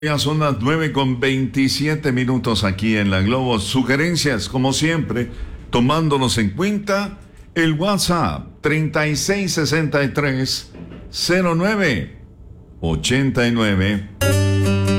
Ya son las 9:27 aquí en la Globo. Sugerencias, como siempre, tomándolos en cuenta. El WhatsApp 3663-0989.